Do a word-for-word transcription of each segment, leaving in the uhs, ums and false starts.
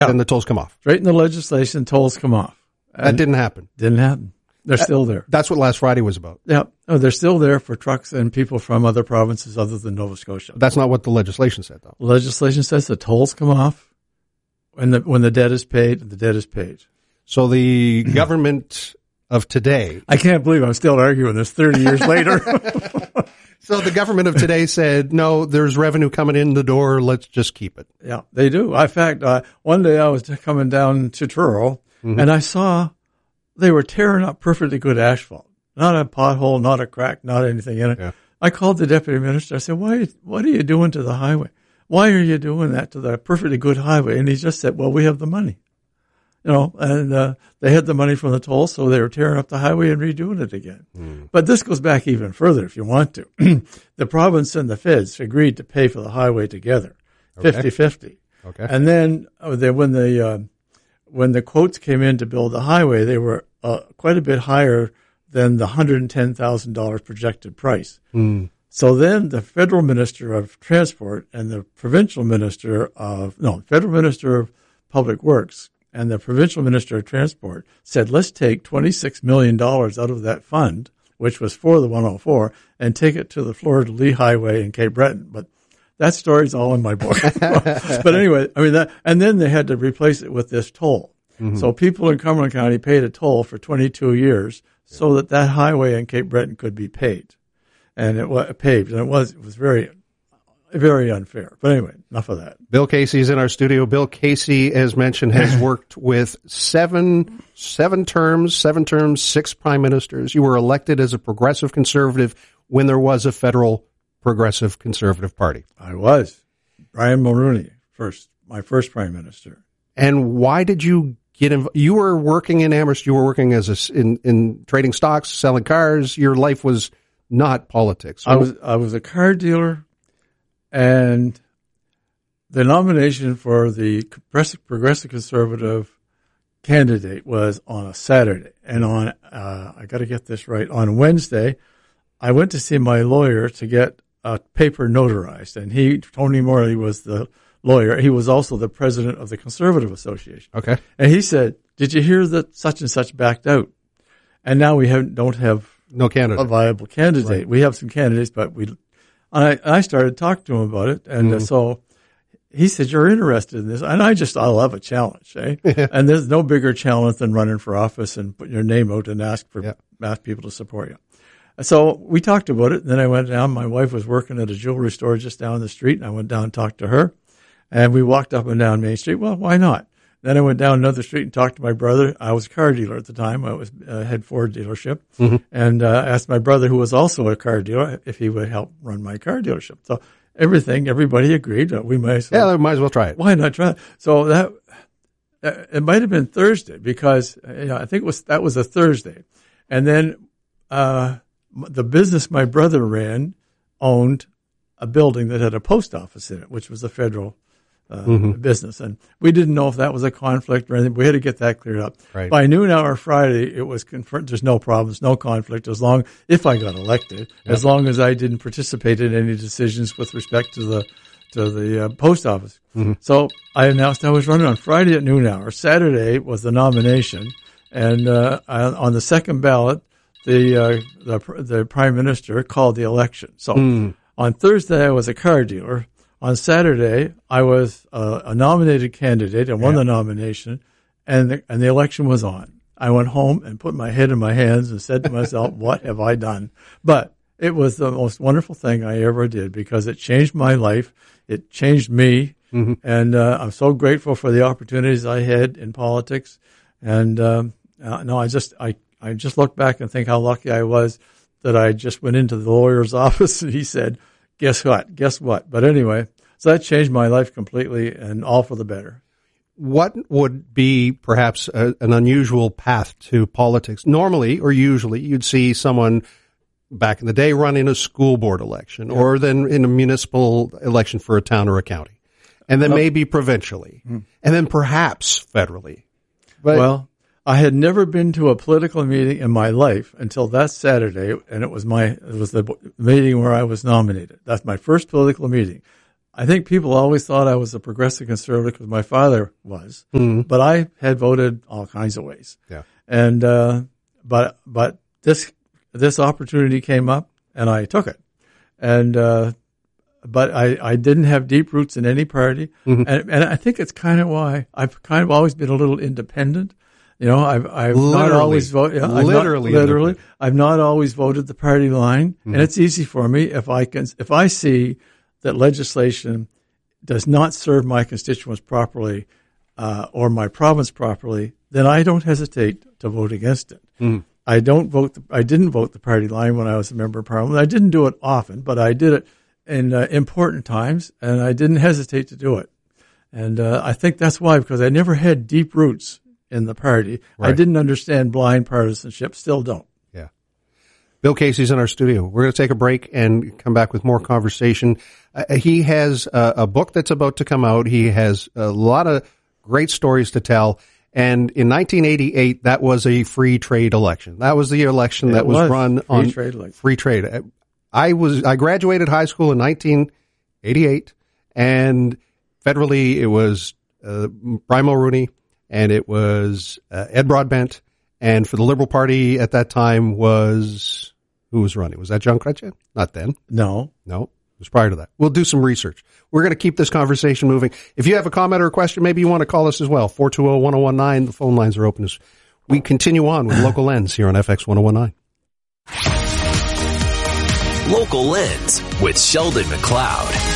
Then the tolls come off. Straight in the legislation, tolls come off. And that didn't happen. Didn't happen. They're that, still there. That's what last Friday was about. Yeah. Oh, they're still there for trucks and people from other provinces other than Nova Scotia. That's not what the legislation said, though. Legislation says the tolls come off when the when the debt is paid. The debt is paid. So the government of today. I can't believe I'm still arguing this thirty years later. So the government of today said, no, there's revenue coming in the door. Let's just keep it. Yeah, they do. In fact, uh, one day I was coming down to Truro, mm-hmm. and I saw they were tearing up perfectly good asphalt. Not a pothole, not a crack, not anything in it. Yeah. I called the deputy minister. I said, why, what are you doing to the highway? Why are you doing that to the perfectly good highway? And he just said, well, we have the money. You know, and uh, they had the money from the toll, so they were tearing up the highway and redoing it again. Mm. But this goes back even further if you want to. The province and the feds agreed to pay for the highway together, fifty-fifty. Okay. And then uh, they, when the uh, when the quotes came in to build the highway, they were uh, quite a bit higher than the one hundred ten thousand dollars projected price. Mm. So then the federal minister of transport and the provincial minister of, no, federal minister of public works and the provincial minister of transport said, let's take twenty-six million dollars out of that fund, which was for the one oh four, and take it to the Fleur-de-Lis Highway in Cape Breton. But that story's all in my book. But anyway, I mean, that, and then they had to replace it with this toll. Mm-hmm. So people in Cumberland County paid a toll for twenty-two years yeah. so that that highway in Cape Breton could be paid. And it was paved, and it was, it was very, very unfair. But anyway, enough of that. Bill Casey's in our studio. Bill Casey, as mentioned, has worked with seven, seven terms, seven terms, six prime ministers. You were elected as a progressive conservative when there was a federal progressive conservative party. I was. Brian Mulroney, first, my first prime minister. And why did you get involved? You were working in Amherst. You were working as a, in, in trading stocks, selling cars. Your life was not politics. I was, I was a car dealer. And the nomination for the progressive, progressive conservative candidate was on a Saturday. And on, uh, I got to get this right, on Wednesday, I went to see my lawyer to get a paper notarized. And he, Tony Morley, was the lawyer. He was also the president of the Conservative Association. Okay. And he said, did you hear that such and such backed out? And now we have, don't have no candidate. a viable candidate. Right. We have some candidates, but we I, I started talking to him about it, and mm-hmm. uh, so he said, you're interested in this. And I just, I love a challenge, eh? And there's no bigger challenge than running for office and putting your name out and ask for, yeah. ask people to support you. So we talked about it, and then I went down. My wife was working at a jewelry store just down the street, and I went down and talked to her. And we walked up and down Main Street. Well, why not? Then I went down another street and talked to my brother. I was a car dealer at the time. I was uh, head Ford dealership. Mm-hmm. And uh, asked my brother, who was also a car dealer, if he would help run my car dealership. So everything, everybody agreed that we might as well. Yeah, might as well try it. Why not try it? So that, uh, it might have been Thursday because you know, I think it was, that was a Thursday. And then uh, the business my brother ran owned a building that had a post office in it, which was a federal Uh, mm-hmm. business. And we didn't know if that was a conflict or anything. We had to get that cleared up. Right. By noon hour Friday, it was confirmed. There's no problems, no conflict as long, if I got elected, yep. as long as I didn't participate in any decisions with respect to the, to the uh, post office. Mm-hmm. So I announced I was running on Friday at noon hour. Saturday was the nomination. And, uh, I, on the second ballot, the, uh, the, the prime minister called the election. So mm. on Thursday, I was a car dealer. On Saturday, I was a, a nominated candidate and won yeah. the nomination, and the, and the election was on. I went home and put my head in my hands and said to myself, what have I done? But it was the most wonderful thing I ever did because it changed my life. It changed me, mm-hmm. and uh, I'm so grateful for the opportunities I had in politics. And um, uh, no, I just I, I just look back and think how lucky I was that I just went into the lawyer's office and he said, guess what? Guess what? But anyway, so that changed my life completely and all for the better. What would be perhaps a, an unusual path to politics? Normally or usually you'd see someone back in the day running a school board election yeah. or then in a municipal election for a town or a county. And then nope. maybe provincially hmm. and then perhaps federally. But well, I had never been to a political meeting in my life until that Saturday, and it was my it was the meeting where I was nominated. That's my first political meeting. I think people always thought I was a progressive conservative because my father was, mm-hmm. but I had voted all kinds of ways. Yeah. And, uh, but, but this, this opportunity came up and I took it. And, uh, but I, I didn't have deep roots in any party. Mm-hmm. And, and I think it's kind of why I've kind of always been a little independent. You know, I've, I've not always voted, yeah, literally, not, literally, I've not always voted the party line. Mm-hmm. And it's easy for me if I can, if I see that legislation does not serve my constituents properly, uh, or my province properly, then I don't hesitate to vote against it. Mm. I don't vote. The, I didn't vote the party line when I was a member of parliament. I didn't do it often, but I did it in uh, important times, and I didn't hesitate to do it. And uh, I think that's why, because I never had deep roots in the party. Right. I didn't understand blind partisanship. Still don't. Yeah. Bill Casey's in our studio. We're going to take a break and come back with more conversation. Uh, he has a, a book that's about to come out. He has a lot of great stories to tell. And in nineteen eighty-eight, that was a free trade election. That was the election it that was, was run free on trade free trade. I was, I graduated high school in nineteen eighty-eight, and federally it was, uh, Brian Mulrooney, and it was, uh, Ed Broadbent, and for the Liberal Party at that time was, who was running? Was that John Chrétien? Not then. No. No. It was prior to that. We'll do some research. We're going to keep this conversation moving. If you have a comment or a question, maybe you want to call us as well. four two zero, one zero one nine. The phone lines are open as we continue on with Local Lens here on F X one oh one nine. Local Lens with Sheldon McLeod.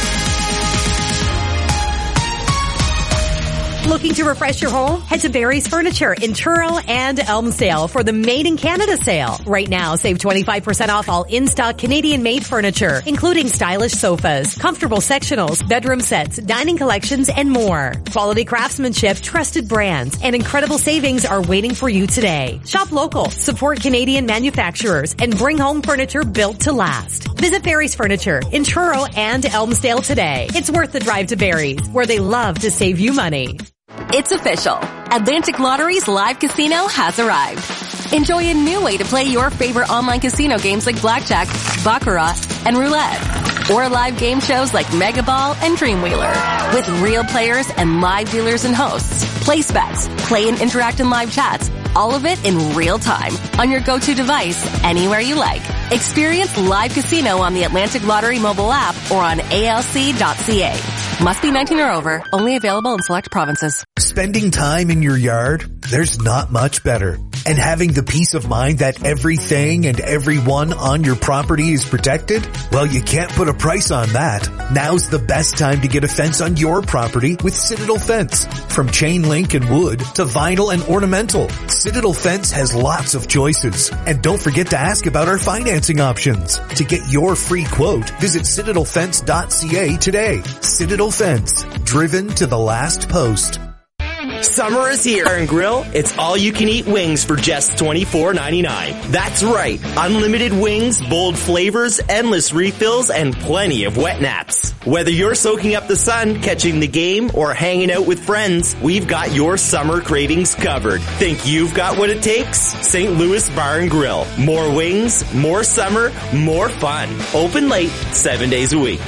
Looking to refresh your home? Head to Barry's Furniture in Truro and Elmsdale for the Made in Canada sale. Right now, save twenty-five percent off all in-stock Canadian-made furniture, including stylish sofas, comfortable sectionals, bedroom sets, dining collections, and more. Quality craftsmanship, trusted brands, and incredible savings are waiting for you today. Shop local, support Canadian manufacturers, and bring home furniture built to last. Visit Barry's Furniture in Truro and Elmsdale today. It's worth the drive to Barry's, where they love to save you money. It's official. Atlantic Lottery's live casino has arrived. Enjoy a new way to play your favorite online casino games like blackjack, baccarat, and roulette. Or live game shows like Mega Ball and Dreamwheeler. With real players and live dealers and hosts. Place bets, play and interact in live chats. All of it in real time on your go-to device anywhere you like. Experience live casino on the Atlantic Lottery mobile app or on A L C dot C A. Must be nineteen or over. Only available in select provinces. Spending time in your yard? There's not much better. And having the peace of mind that everything and everyone on your property is protected? Well, you can't put a price on that. Now's the best time to get a fence on your property with Citadel Fence. From chain link and wood to vinyl and ornamental, Citadel Fence has lots of choices. And don't forget to ask about our financing options. To get your free quote, visit citadel fence dot C A today. Citadel Fence, driven to the last post. Summer is here. Bar and Grill, it's all you can eat wings for just twenty-four ninety-nine. That's right. Unlimited wings, bold flavors, endless refills, and plenty of wet naps. Whether you're soaking up the sun, catching the game, or hanging out with friends, we've got your summer cravings covered. Think you've got what it takes? Saint Louis Bar and Grill. More wings, more summer, more fun. Open late, seven days a week.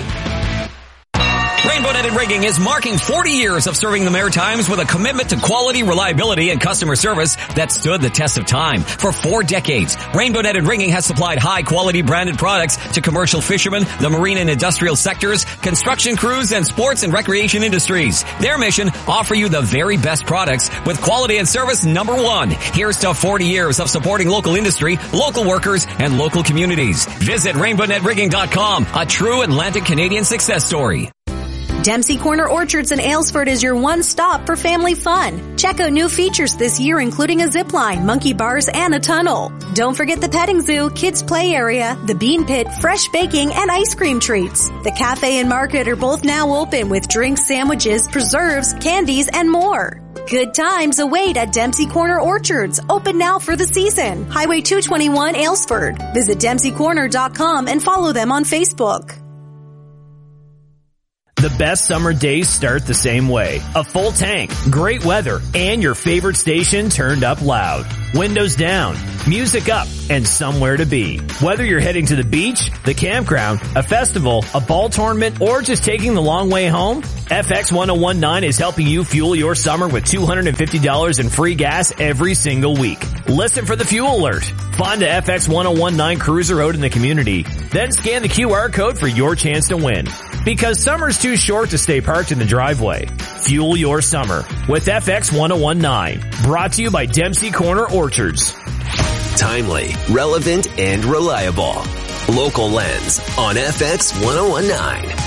Rainbow Netted Rigging is marking forty years of serving the Maritimes with a commitment to quality, reliability, and customer service that stood the test of time. For four decades, Rainbow Netted Rigging has supplied high-quality branded products to commercial fishermen, the marine and industrial sectors, construction crews, and sports and recreation industries. Their mission, offer you the very best products with quality and service number one. Here's to forty years of supporting local industry, local workers, and local communities. Visit rainbow net rigging dot com, a true Atlantic Canadian success story. Dempsey Corner Orchards in Aylesford is your one stop for family fun. Check out new features this year, including a zip line, monkey bars, and a tunnel. Don't forget the petting zoo, kids play area, the bean pit, fresh baking, and ice cream treats. The cafe and market are both now open with drinks, sandwiches, preserves, candies, and more. Good times await at Dempsey Corner Orchards, open now for the season. Highway two twenty-one, Aylesford. Visit dempsey corner dot com and follow them on Facebook. The best summer days start the same way. A full tank, great weather, and your favorite station turned up loud. Windows down, music up, and somewhere to be. Whether you're heading to the beach, the campground, a festival, a ball tournament, or just taking the long way home, F X ten nineteen is helping you fuel your summer with two hundred fifty dollars in free gas every single week. Listen for the fuel alert. Find the F X ten nineteen cruiser out in the community. Then scan the Q R code for your chance to win. Because summer's too short to stay parked in the driveway. Fuel your summer with F X ten nineteen. Brought to you by Dempsey Corner Orchards. Timely, relevant, and reliable. Local Lens on F X ten nineteen.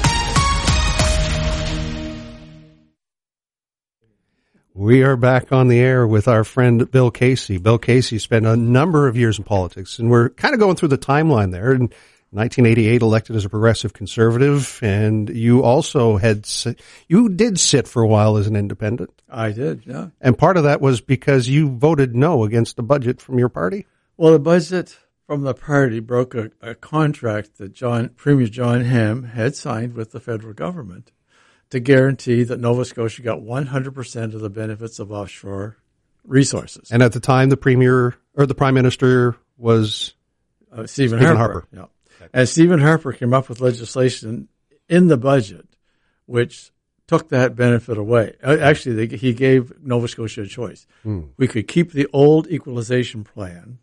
We are back on the air with our friend Bill Casey. Bill Casey spent a number of years in politics, and we're kind of going through the timeline there. In nineteen eighty-eight, elected as a progressive conservative, and you also had, you did sit for a while as an independent. I did, yeah. And part of that was because you voted no against the budget from your party? Well, the budget from the party broke a, a contract that John Premier John Hamm had signed with the federal government to guarantee that Nova Scotia got one hundred percent of the benefits of offshore resources. And at the time, the Premier, or the Prime Minister was uh, Stephen, Stephen Harper. Harper. Yeah. Okay. And Stephen Harper came up with legislation in the budget which took that benefit away. Actually, they, he gave Nova Scotia a choice. Mm. We could keep the old equalization plan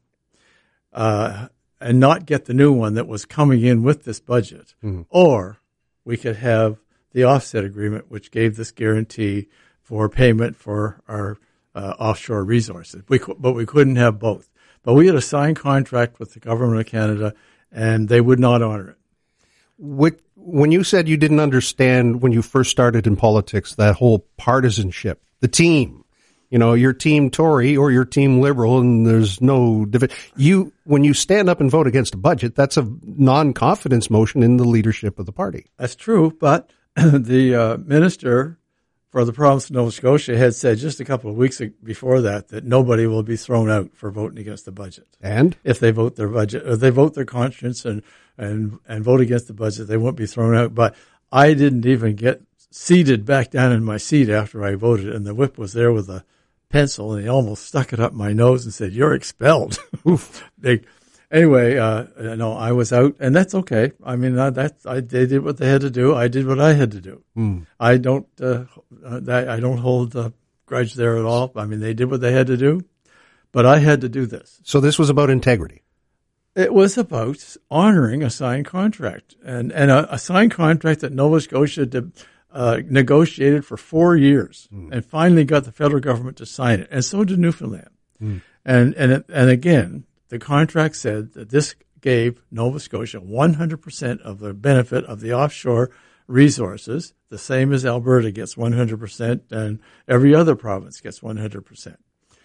uh, and not get the new one that was coming in with this budget, mm. or we could have the offset agreement, which gave this guarantee for payment for our uh, offshore resources. We co- but we couldn't have both. But we had a signed contract with the government of Canada, and they would not honor it. What, when you said you didn't understand when you first started in politics, that whole partisanship, the team, you know, your team Tory or your team Liberal, and there's no division. You, when you stand up and vote against a budget, that's a non-confidence motion in the leadership of the party. That's true, but the uh, minister for the province of Nova Scotia had said just a couple of weeks before that that nobody will be thrown out for voting against the budget. And if they vote their budget, if they vote their conscience and and and vote against the budget, they won't be thrown out. But I didn't even get seated back down in my seat after I voted, and the whip was there with a pencil, and he almost stuck it up my nose and said, "You're expelled." Oof. they, Anyway, uh, no, I was out, and that's okay. I mean, uh, that's I, they did what they had to do. I did what I had to do. Mm. I don't, uh, uh, that, I don't hold a grudge there at all. I mean, they did what they had to do, but I had to do this. So this was about integrity. It was about honoring a signed contract, and and a, a signed contract that Nova Scotia did, uh, negotiated for four years, mm. and finally got the federal government to sign it, and so did Newfoundland. Mm. And and and again. The contract said that this gave Nova Scotia one hundred percent of the benefit of the offshore resources, the same as Alberta gets one hundred percent and every other province gets one hundred percent.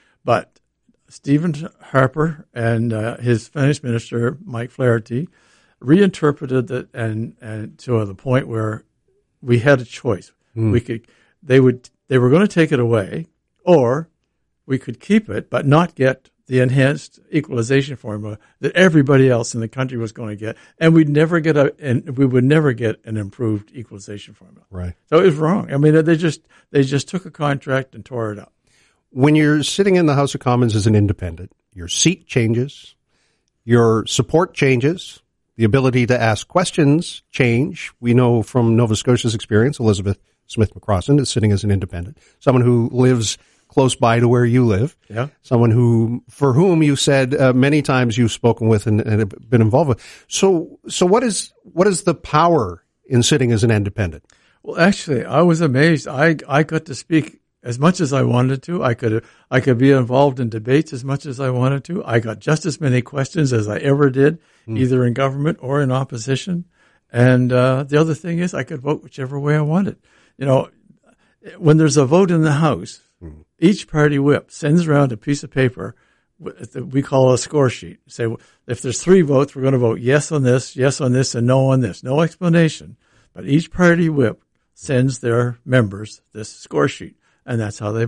But Stephen Harper and uh, his finance minister, Mike Flaherty, reinterpreted it and, and to the point where we had a choice. Mm. We could, they would, they were going to take it away, or we could keep it but not get the enhanced equalization formula that everybody else in the country was going to get, and we'd never get a, and we would never get an improved equalization formula. Right. So it was wrong. I mean, they just they just took a contract and tore it up. When you're sitting in the House of Commons as an independent, your seat changes, your support changes, the ability to ask questions change. We know from Nova Scotia's experience, Elizabeth Smith McCrossan is sitting as an independent, someone who lives close by to where you live, yeah. Someone who, for whom you said uh, many times you've spoken with and, and have been involved with. So, so what is what is the power in sitting as an independent? Well, actually, I was amazed. I I got to speak as much as I wanted to. I could I could be involved in debates as much as I wanted to. I got just as many questions as I ever did, mm. either in government or in opposition. And uh, the other thing is, I could vote whichever way I wanted. You know, when there's a vote in the House. Mm-hmm. Each party whip sends around a piece of paper we call a score sheet. Say, if there's three votes, we're going to vote yes on this, yes on this, and no on this. No explanation. But each party whip sends their members this score sheet, and that's how they vote.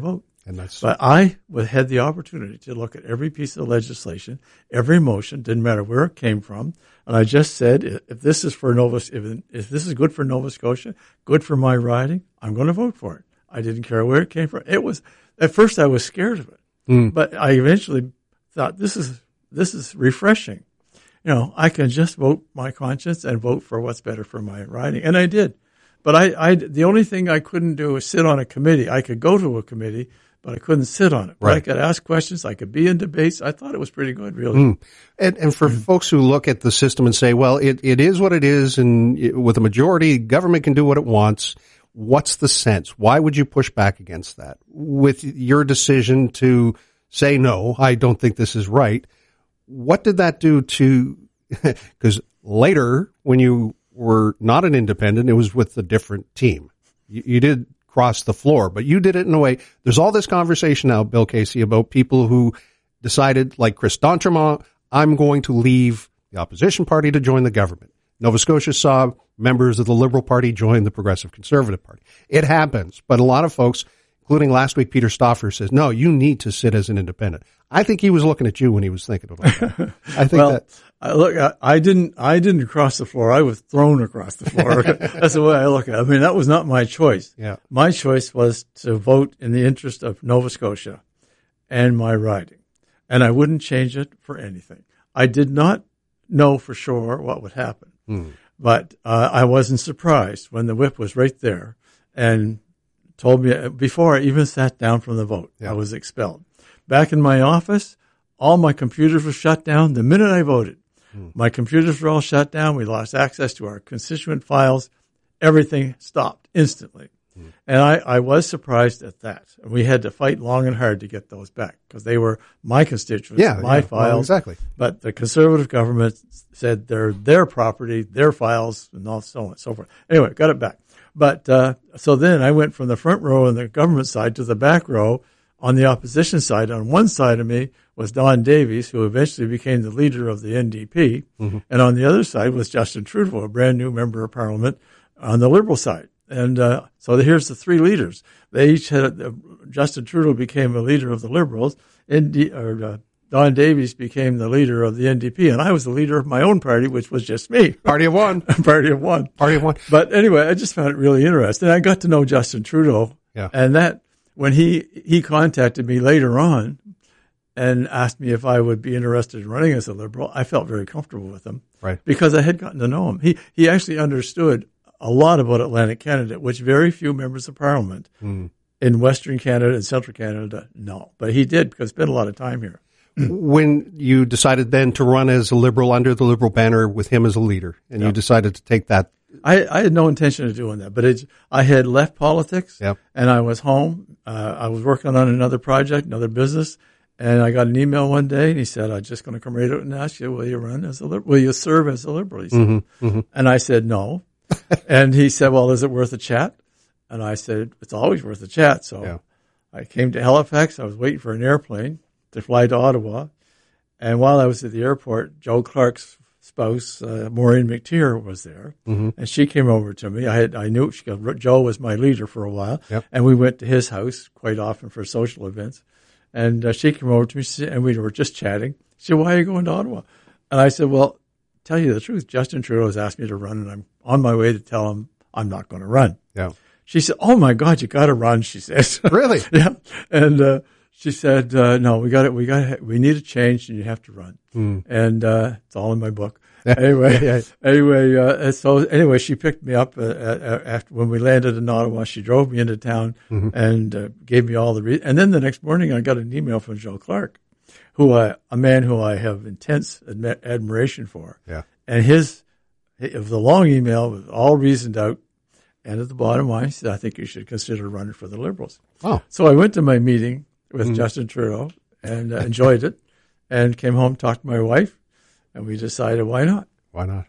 And that's, but I had the opportunity to look at every piece of legislation, every motion, didn't matter where it came from. And I just said, if this is for Nova, if, if this is good for Nova Scotia, good for my riding, I'm going to vote for it. I didn't care where it came from. It was, at first I was scared of it, mm. but I eventually thought this is, this is refreshing. You know, I can just vote my conscience and vote for what's better for my riding. And I did. But I, I, the only thing I couldn't do was sit on a committee. I could go to a committee, but I couldn't sit on it. But right. I could ask questions. I could be in debates. I thought it was pretty good, really. Mm. And, and for mm. folks who look at the system and say, well, it, it is what it is, and it, with a majority, government can do what it wants. What's the sense? Why would you push back against that? With your decision to say, no, I don't think this is right, what did that do to, because later, when you were not an independent, it was with a different team. You, you did cross the floor, but you did it in a way. There's all this conversation now, Bill Casey, about people who decided, like Chris d'Entremont, I'm going to leave the opposition party to join the government. Nova Scotia saw members of the Liberal Party join the Progressive Conservative Party. It happens, but a lot of folks, including last week, Peter Stauffer says, no, you need to sit as an independent. I think he was looking at you when he was thinking about that. I think well, that. I look, I, I didn't, I didn't cross the floor. I was thrown across the floor. That's the way I look at it. I mean, that was not my choice. Yeah. My choice was to vote in the interest of Nova Scotia and my riding. And I wouldn't change it for anything. I did not know for sure what would happen. Hmm. But uh, I wasn't surprised when the whip was right there and told me, before I even sat down from the vote, yeah. I was expelled. Back in my office, all my computers were shut down the minute I voted. Hmm. My computers were all shut down. We lost access to our constituent files. Everything stopped instantly. Hmm. And I, I was surprised at that. We had to fight long and hard to get those back because they were my constituents, yeah, my yeah. files. Well, exactly. But the Conservative government said they're their property, their files, and all so on and so forth. Anyway, got it back. But uh, so then I went from the front row on the government side to the back row on the opposition side. On one side of me was Don Davies, who eventually became the leader of the N D P. Mm-hmm. And on the other side was Justin Trudeau, a brand new member of parliament on the Liberal side. And uh, so here's the three leaders. They each had, uh, Justin Trudeau became a leader of the Liberals. N D, or, uh, Don Davies became the leader of the N D P, and I was the leader of my own party, which was just me. Party of one. Party of one. Party of one. But anyway, I just found it really interesting. I got to know Justin Trudeau. Yeah. And that, when he, he contacted me later on and asked me if I would be interested in running as a Liberal, I felt very comfortable with him. Right. Because I had gotten to know him. He, he actually understood a lot about Atlantic Canada, which very few members of Parliament mm. in Western Canada and Central Canada know. But he did, because he spent a lot of time here. When you decided then to run as a Liberal under the Liberal banner with him as a leader, and yep. you decided to take that. I, I had no intention of doing that, but it's, I had left politics yep. and I was home. Uh, I was working on another project, another business, and I got an email one day and he said, I'm just going to come right out and ask you, will you run as a Liberal? Will you serve as a Liberal? He said. Mm-hmm, mm-hmm. And I said, no. And he said, well, is it worth a chat? And I said, it's always worth a chat. So yeah. I came to Halifax. I was waiting for an airplane to fly to Ottawa. And while I was at the airport, Joe Clark's spouse, uh, Maureen McTeer, was there. Mm-hmm. And she came over to me. I had, I knew she, Joe was my leader for a while. Yep. And we went to his house quite often for social events. And uh, she came over to me and we were just chatting. She said, why are you going to Ottawa? And I said, well, tell you the truth, Justin Trudeau has asked me to run and I'm on my way to tell him I'm not going to run. Yeah. She said, oh my God, you got to run, she says. Really? Yeah. And, uh, she said, uh, no, we got it. We got it. We need a change and you have to run. Mm. And, uh, it's all in my book. Anyway, yeah. anyway, uh, so anyway, she picked me up, uh, after when we landed in Ottawa. She drove me into town mm-hmm. and, uh, gave me all the re- and then the next morning I got an email from Joe Clark, who I, a man who I have intense admi- admiration for. Yeah. And his, it was a long email with all reasoned out. And at the bottom line, he said, I think you should consider running for the Liberals. Oh. So I went to my meeting with mm. Justin Trudeau and uh, enjoyed it and came home, talked to my wife, and we decided, why not? Why not?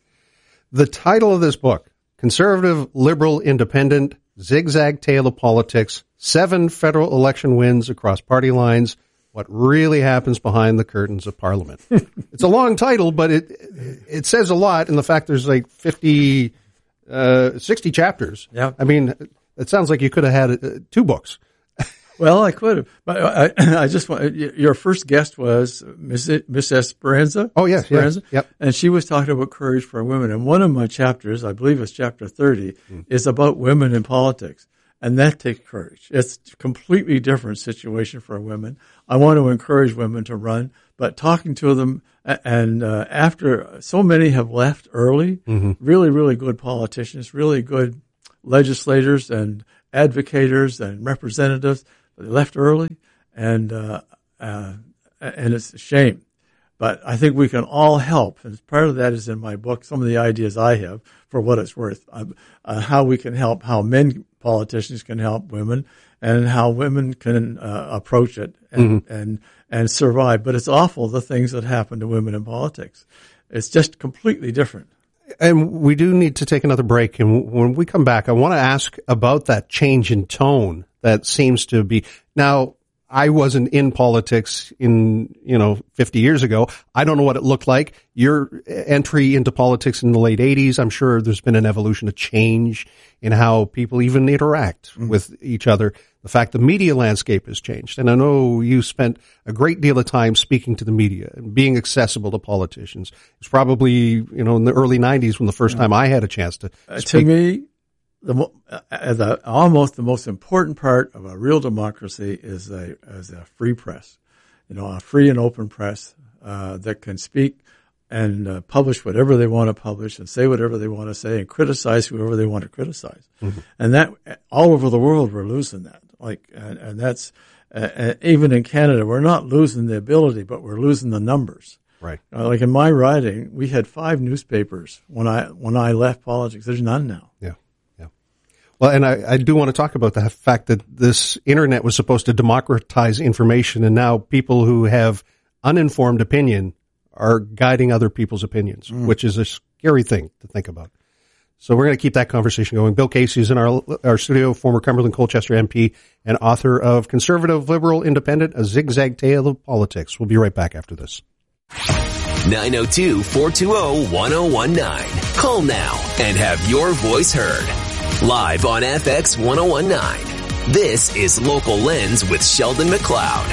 The title of this book, Conservative, Liberal, Independent, Zigzag Tale of Politics, Seven Federal Election Wins Across Party Lines, What Really Happens Behind the Curtains of Parliament. It's a long title, but it it says a lot in the fact there's like fifty, uh, sixty chapters. Yeah. I mean, it sounds like you could have had uh, two books. Well, I could have, but I, I just want, your first guest was Miss Miss Esperanza. Oh, yes, Esperanza, yes, yep. And she was talking about courage for women. And one of my chapters, I believe it's chapter thirty, mm. is about women in politics. And that takes courage. It's a completely different situation for women. I want to encourage women to run, but talking to them, and uh, after so many have left early, mm-hmm. really, really good politicians, really good legislators and advocators and representatives, they left early, and uh, uh, and it's a shame. But I think we can all help, and part of that is in my book, some of the ideas I have for what it's worth, uh, uh, how we can help, how men politicians can help women, and how women can uh, approach it and, mm-hmm. and and survive. But it's awful, the things that happen to women in politics. It's just completely different. And we do need to take another break. And when we come back, I want to ask about that change in tone that seems to be now. I wasn't in politics in, you know, fifty years ago. I don't know what it looked like. Your entry into politics in the late eighties, I'm sure there's been an evolution, a change in how people even interact mm-hmm. with each other. The fact the media landscape has changed. And I know you spent a great deal of time speaking to the media and being accessible to politicians. It's probably, you know, in the early nineties when the first time I had a chance to uh, speak. To me, The, uh, the, almost the most important part of a real democracy is a, is a free press, you know, a free and open press uh, that can speak and uh, publish whatever they want to publish and say whatever they want to say and criticize whoever they want to criticize. Mm-hmm. And that all over the world we're losing that. Like, and, and that's uh, even in Canada we're not losing the ability, but we're losing the numbers. Right. Uh, like in my riding, we had five newspapers when I when I left politics. There's none now. Yeah. Well, and I, I do want to talk about the fact that this internet was supposed to democratize information, and now people who have uninformed opinion are guiding other people's opinions, mm. which is a scary thing to think about. So we're going to keep that conversation going. Bill Casey is in our our studio, former Cumberland Colchester M P and author of Conservative, Liberal, Independent, A Zigzag Tale of Politics. We'll be right back after this. nine oh two, four two oh, one oh one nine. Call now and have your voice heard. Live on F X ten nineteen. This is Local Lens with Sheldon McLeod.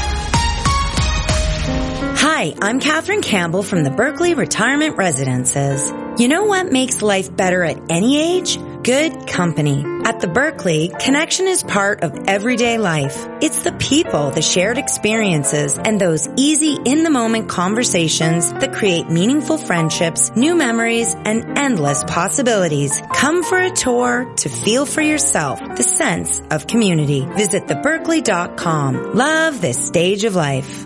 Hi, I'm Catherine Campbell from the Berkeley Retirement Residences. You know what makes life better at any age? Good company. At the Berkeley, connection is part of everyday life. It's the people, the shared experiences, and those easy, in-the-moment conversations that create meaningful friendships, new memories, and endless possibilities. Come for a tour to feel for yourself the sense of community. Visit the berkeley dot com. Love this stage of life.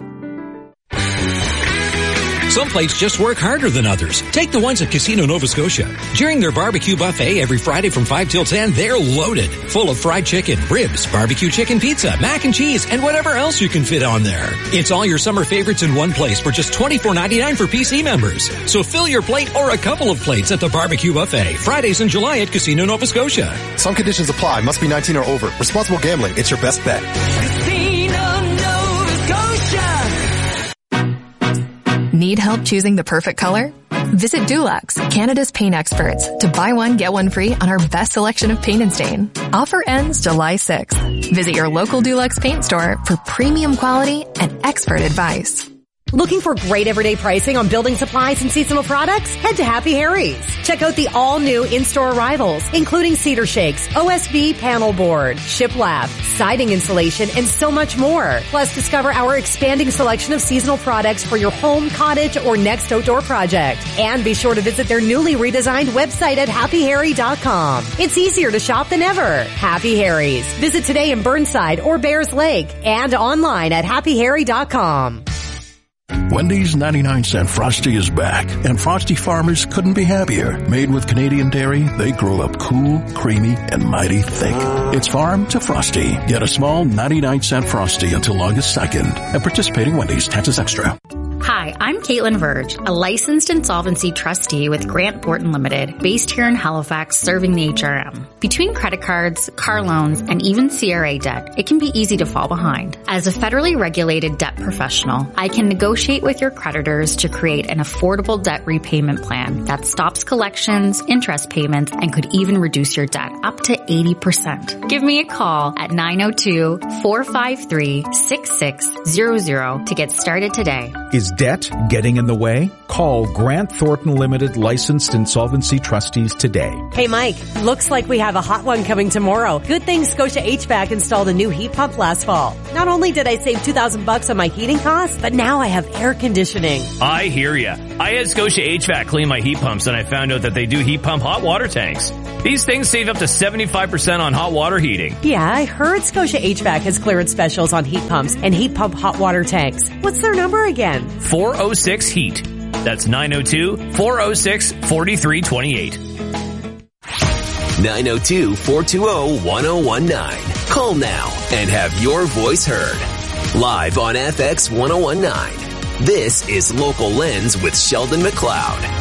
Some plates just work harder than others. Take the ones at Casino Nova Scotia. During their barbecue buffet every Friday from five till ten, they're loaded, full of fried chicken, ribs, barbecue chicken pizza, mac and cheese, and whatever else you can fit on there. It's all your summer favorites in one place for just twenty-four ninety-nine for P C members. So fill your plate or a couple of plates at the barbecue buffet. Fridays in July at Casino Nova Scotia. Some conditions apply. Must be nineteen or over. Responsible gambling. It's your best bet. Casino Nova Scotia. Need help choosing the perfect color? Visit Dulux, Canada's paint experts, to buy one, get one free on our best selection of paint and stain. Offer ends July sixth. Visit your local Dulux paint store for premium quality and expert advice. Looking for great everyday pricing on building supplies and seasonal products? Head to Happy Harry's. Check out the all-new in-store arrivals, including cedar shakes, O S B panel board, shiplap, siding insulation, and so much more. Plus, discover our expanding selection of seasonal products for your home, cottage, or next outdoor project. And be sure to visit their newly redesigned website at happy harry dot com. It's easier to shop than ever. Happy Harry's. Visit today in Burnside or Bears Lake and online at happy harry dot com. Wendy's ninety-nine cent Frosty is back, and Frosty farmers couldn't be happier. Made with Canadian dairy, they grow up cool, creamy, and mighty thick. It's farm to Frosty. Get a small ninety-nine cent Frosty until August second. At participating Wendy's, taxes extra. Hi, I'm Caitlin Verge, a licensed insolvency trustee with Grant Thornton Limited, based here in Halifax, serving the H R M. Between credit cards, car loans, and even C R A debt, it can be easy to fall behind. As a federally regulated debt professional, I can negotiate with your creditors to create an affordable debt repayment plan that stops collections, interest payments, and could even reduce your debt up to eighty percent. Give me a call at nine oh two, four five three, six six zero zero to get started today. Is debt getting in the way? Call Grant Thornton Limited licensed insolvency trustees today. Hey Mike, looks like we have a hot one coming tomorrow. Good thing Scotia H V A C installed a new heat pump last fall. Not only did I save two thousand bucks on my heating costs, but now I have air conditioning. I hear ya. I had Scotia H V A C clean my heat pumps and I found out that they do heat pump hot water tanks. These things save up to seventy-five percent on hot water heating. Yeah, I heard Scotia H V A C has clearance specials on heat pumps and heat pump hot water tanks. What's their number again? four oh six heat. That's nine oh two, four oh six, four three two eight. nine oh two, four two oh, one oh one nine. Call now and have your voice heard. Live on F X ten nineteen. This is Local Lens with Sheldon McLeod.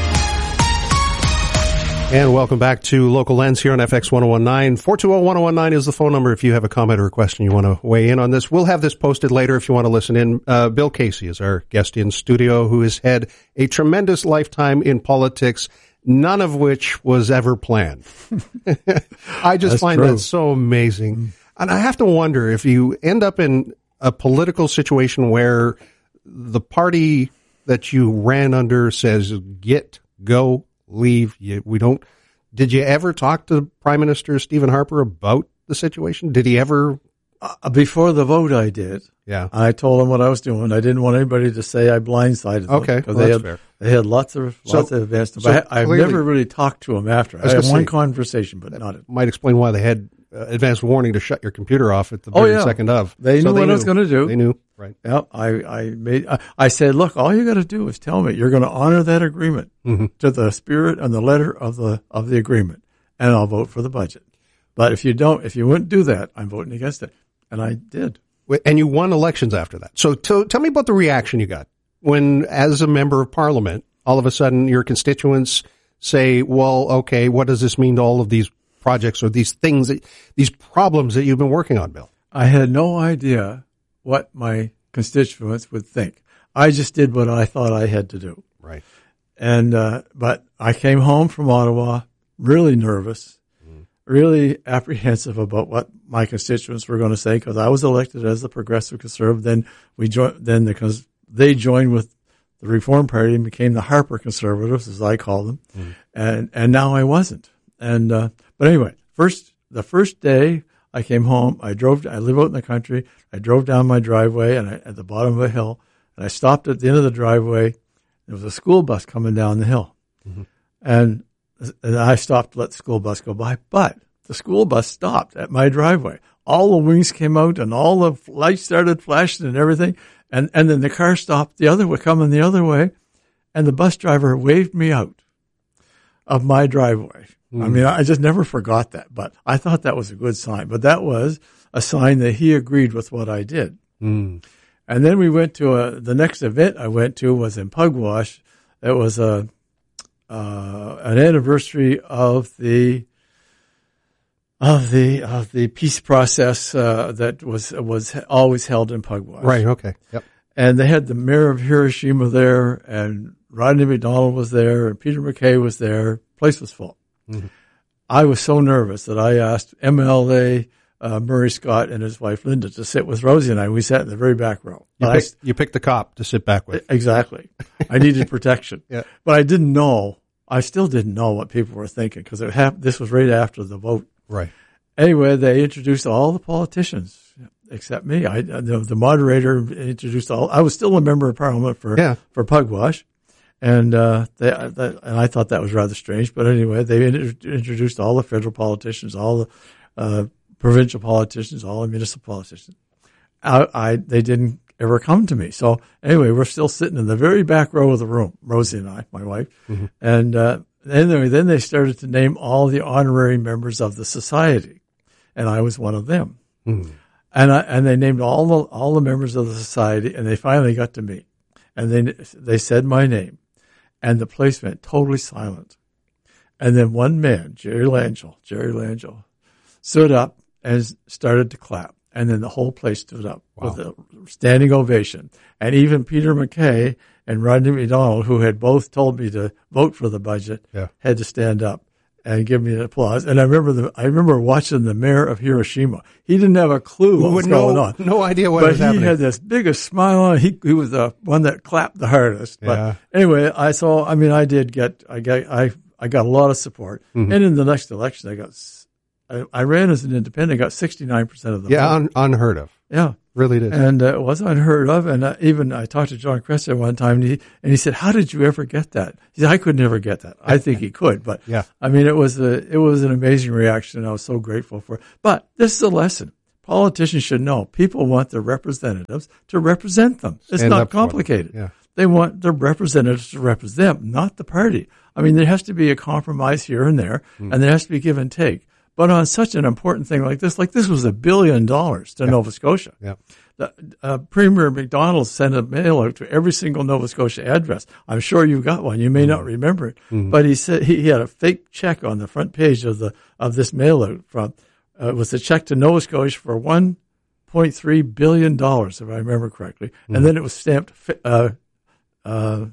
And welcome back to Local Lens here on F X ten nineteen. four two zero, one oh one nine is the phone number if you have a comment or a question you want to weigh in on this. We'll have this posted later if you want to listen in. Uh, Bill Casey is our guest in studio, who has had a tremendous lifetime in politics, none of which was ever planned. I just That's find true. that so amazing. And I have to wonder if you end up in a political situation where the party that you ran under says, get, go, leave. You, we don't. Did you ever talk to Prime Minister Stephen Harper about the situation? Did he ever? Uh, before the vote, I did. Yeah. I told him what I was doing. I didn't want anybody to say I blindsided them. Okay, Because well, they that's had fair. they had lots of So- lots of advanced. so But I, I've clearly- never really talked to him after. I I, was had gonna one say, conversation, but not it. Might explain why they had uh, advanced warning to shut your computer off at the Oh, very yeah. second of. They So knew what I was going to do. They knew, right? Yeah, I, I made. I, I said, look, all you got to do is tell me you're going to honor that agreement Mhm. to the spirit and the letter of the of the agreement, and I'll vote for the budget. But if you don't, if you wouldn't do that, I'm voting against it, and I did. And you won elections after that. So to, tell me about the reaction you got when, as a member of parliament, all of a sudden your constituents say, well, okay, what does this mean to all of these projects or these things, that, these problems that you've been working on, Bill? I had no idea what my constituents would think. I just did what I thought I had to do. Right. And, uh, but I came home from Ottawa really nervous, mm. really apprehensive about what my constituents were going to say, because I was elected as the Progressive Conservative. Then we joined, then because they joined with the Reform Party and became the Harper Conservatives, as I call them. Mm. And, and now I wasn't. And, uh, but anyway, first, the first day I came home, I drove, I live out in the country. I drove down my driveway and I, at the bottom of a hill, and I stopped at the end of the driveway. There was a school bus coming down the hill. Mm-hmm. And, and I stopped to let the school bus go by, but the school bus stopped at my driveway. All the wings came out and all the lights started flashing and everything. And, and then the car stopped the other way, coming the other way. And the bus driver waved me out of my driveway. Mm. I mean, I just never forgot that, but I thought that was a good sign. But that was a sign that he agreed with what I did. Mm. And then we went to a, the next event I went to was in Pugwash. It was a, uh, an anniversary of the, of the, of the peace process, uh, that was, was always held in Pugwash. Right. Okay. Yep. And they had the mayor of Hiroshima there, and Rodney McDonald was there, and Peter MacKay was there. Place was full. Mm-hmm. I was so nervous that I asked M L A uh, Murray Scott and his wife Linda to sit with Rosie and I. We sat in the very back row. You, I, picked, you picked the cop to sit back with. Exactly. I needed protection. Yeah. But I didn't know. I still didn't know what people were thinking, because it happened. This was right after the vote. Right. Anyway, they introduced all the politicians except me. I the, the moderator introduced all. I was still a member of Parliament for yeah. for Pugwash. And, uh, they, that, and I thought that was rather strange, but anyway, they introduced all the federal politicians, all the, uh, provincial politicians, all the municipal politicians. I, I, they didn't ever come to me. So anyway, we're still sitting in the very back row of the room, Rosie and I, my wife. Mm-hmm. And, uh, anyway, then they started to name all the honorary members of the society. And I was one of them. Mm-hmm. And I, and they named all the, all the members of the society, and they finally got to me. and they they said my name, and the place went totally silent. And then one man, Jerry Langell, Jerry Langell, stood up and started to clap. And then the whole place stood up wow. with a standing ovation. And even Peter MacKay and Rodney McDonald, who had both told me to vote for the budget, yeah. had to stand up and give me an applause. And I remember the I remember watching the mayor of Hiroshima. He didn't have a clue what was no, going on. No idea what but was happening. But he had this biggest smile on. He he was the one that clapped the hardest. Yeah. But anyway, I saw. I mean, I did get. I got. I I got a lot of support. Mm-hmm. And in the next election, I got. I, I ran as an independent. I got sixty-nine percent of the yeah, vote. Un, unheard of. Yeah. Really did. And uh, it was unheard of. And uh, even I talked to John Cressy one time, and he, and he said, how did you ever get that? He said, I could never get that. I think he could. But, yeah. I mean, it was a, it was an amazing reaction, and I was so grateful for it. But this is a lesson. Politicians should know people want their representatives to represent them. It's Stand not complicated. Yeah. They want their representatives to represent them, not the party. I mean, there has to be a compromise here and there, mm. and there has to be give and take. But on such an important thing like this, like this was a billion dollars to yeah. Nova Scotia. Yeah. The, uh, Premier McDonald sent a mail out to every single Nova Scotia address. I'm sure you got one. You may mm. not remember it, mm. but he said he, he had a fake check on the front page of the of this mail out from uh, it was a check to Nova Scotia for one point three billion dollars, if I remember correctly, mm. and then it was stamped. Uh, uh,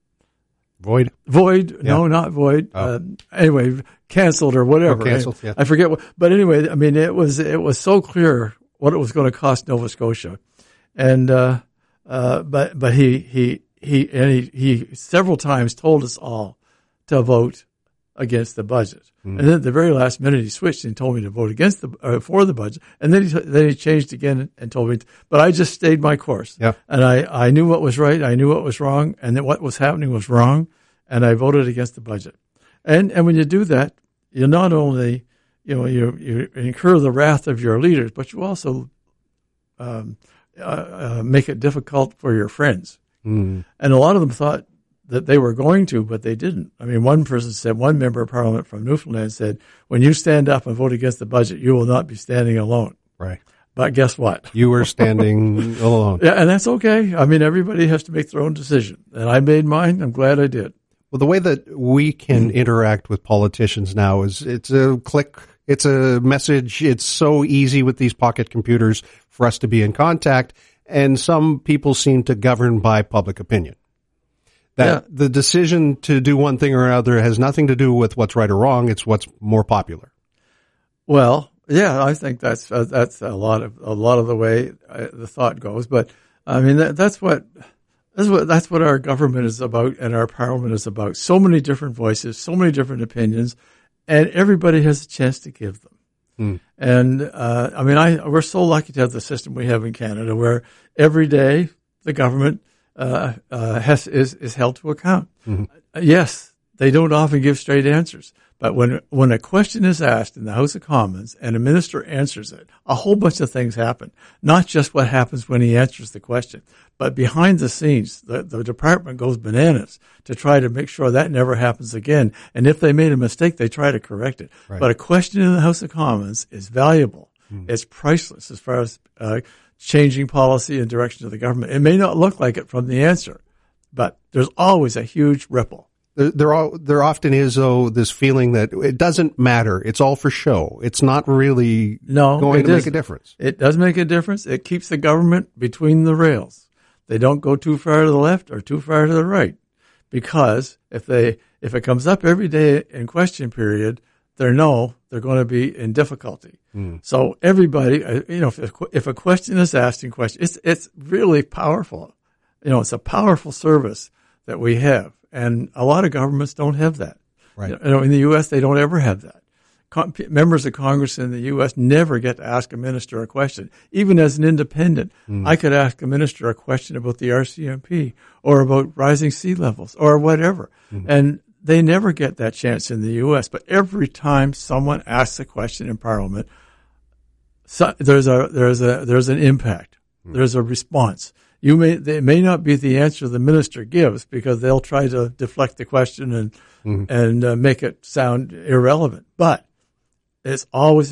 Void. Void. Yeah. No, not void. Oh. Uh, anyway, canceled or whatever. Oh, canceled, anyway, yeah. I forget what, but anyway, I mean, it was, it was so clear what it was going to cost Nova Scotia. And, uh, uh, but, but he, he, he, and he, he several times told us all to vote against the budget. Mm. And then at the very last minute he switched and told me to vote against the, uh, for the budget. And then he, then he changed again and told me, to, but I just stayed my course. Yeah. And I, I knew what was right. I knew what was wrong, and that what was happening was wrong. And I voted against the budget. And, and when you do that, you not only, you know, you, you incur the wrath of your leaders, but you also, um, uh, uh, make it difficult for your friends. Mm. And a lot of them thought that they were going to, but they didn't. I mean, one person said, one member of parliament from Newfoundland said, when you stand up and vote against the budget, you will not be standing alone. Right. But guess what? You were standing alone. Yeah, and that's okay. I mean, everybody has to make their own decision. And I made mine. I'm glad I did. Well, the way that we can interact with politicians now is it's a click, it's a message. It's so easy with these pocket computers for us to be in contact. And some people seem to govern by public opinion. That yeah. the decision to do one thing or another has nothing to do with what's right or wrong. It's what's more popular. Well, yeah, I think that's uh, that's a lot of a lot of the way uh, the thought goes. But I mean, that, that's what. That's what, that's what our government is about and our parliament is about. So many different voices, so many different opinions, and everybody has a chance to give them. Mm. And, uh, I mean, I, we're so lucky to have the system we have in Canada where every day the government, uh, uh, has, is, is held to account. Mm-hmm. Uh, yes, they don't often give straight answers. But when, when a question is asked in the House of Commons and a minister answers it, a whole bunch of things happen. Not just what happens when he answers the question, but behind the scenes, the, the department goes bananas to try to make sure that never happens again. And if they made a mistake, they try to correct it. Right. But a question in the House of Commons is valuable. Mm. It's priceless as far as uh, changing policy and direction of the government. It may not look like it from the answer, but there's always a huge ripple. There, there, all, there often is, though, this feeling that it doesn't matter. It's all for show. It's not really no, going to is, make a difference. It does make a difference. It keeps the government between the rails. They don't go too far to the left or too far to the right, because if they if it comes up every day in question period, they know they're going to be in difficulty. Mm. So everybody, you know, if if a question is asked in question, it's it's really powerful. You know, it's a powerful service that we have. And a lot of governments don't have that. Right. You know, in the U S, they don't ever have that. Con- members of Congress in the U S never get to ask a minister a question. Even as an independent, mm. I could ask a minister a question about the R C M P or about rising sea levels or whatever. Mm. And they never get that chance in the U S. But every time someone asks a question in Parliament, so there's a there's a there's an impact. Mm. There's a response. You may, they may not be the answer the minister gives because they'll try to deflect the question and, mm-hmm. and uh, make it sound irrelevant. But it's always,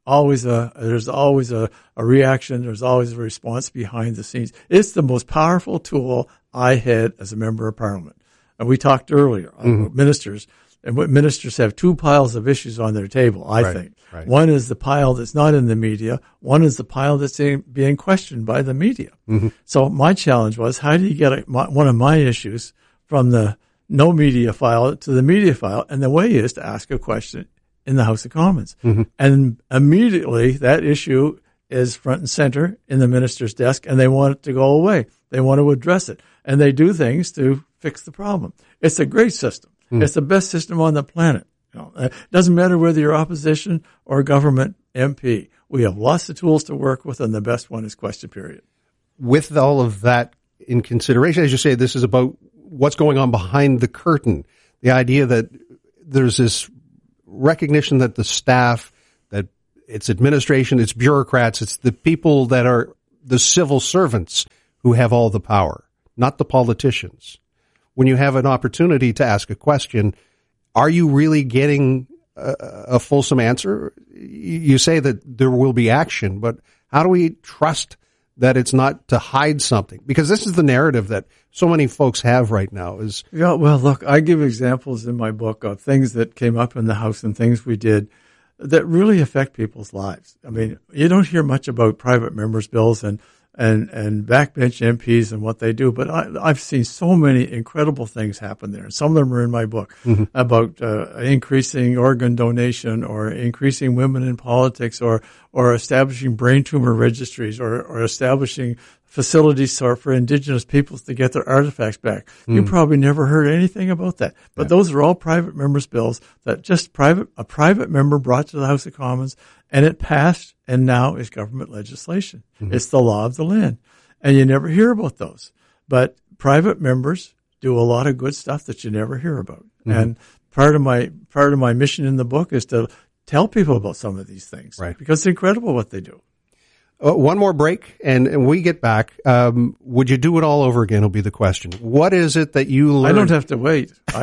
always a there's always a, a reaction. There's always a response behind the scenes. It's the most powerful tool I had as a member of Parliament. And we talked earlier mm-hmm. about ministers. And what ministers have two piles of issues on their table, I right, think. Right. One is the pile that's not in the media. One is the pile that's being questioned by the media. Mm-hmm. So my challenge was, how do you get a, my, one of my issues from the no media file to the media file? And the way is to ask a question in the House of Commons. Mm-hmm. And immediately that issue is front and center in the minister's desk, and they want it to go away. They want to address it. And they do things to fix the problem. It's a great system. Mm. It's the best system on the planet. You know, it doesn't matter whether you're opposition or government M P. We have lots of tools to work with, and the best one is question period. With all of that in consideration, as you say, this is about what's going on behind the curtain. The idea that there's this recognition that the staff, that it's administration, it's bureaucrats, it's the people that are the civil servants who have all the power, not the politicians. When you have an opportunity to ask a question, are you really getting a, a fulsome answer? You say that there will be action, but how do we trust that it's not to hide something? Because this is the narrative that so many folks have right now. Is yeah, well, look, I give examples in my book of things that came up in the House and things we did that really affect people's lives. I mean, you don't hear much about private members' bills and and and backbench M Ps and what they do, but I, I've seen so many incredible things happen there. Some of them are in my book mm-hmm. about uh, increasing organ donation, or increasing women in politics, or or establishing brain tumor registries, or or establishing facilities for Indigenous peoples to get their artifacts back. Mm. You probably never heard anything about that. But yeah. those are all private members' bills that just private a private member brought to the House of Commons, and it passed, and now is government legislation. Mm-hmm. It's the law of the land. And you never hear about those. But private members do a lot of good stuff that you never hear about. Mm-hmm. And part of my part of my mission in the book is to tell people about some of these things. Right. Because it's incredible what they do. Uh, one more break, and, and we get back. Um, would you do it all over again will be the question. What is it that you learned? I don't have to wait. I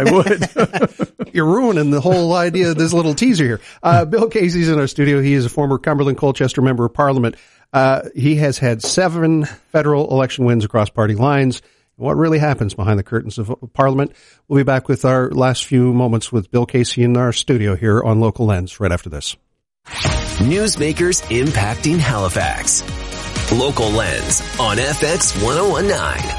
would. You're ruining the whole idea of this little teaser here. Uh, Bill Casey's in our studio. He is a former Cumberland Colchester member of Parliament. Uh, he has had seven federal election wins across party lines. What really happens behind the curtains of Parliament? We'll be back with our last few moments with Bill Casey in our studio here on Local Lens right after this. Newsmakers impacting Halifax. Local Lens on F X ten nineteen.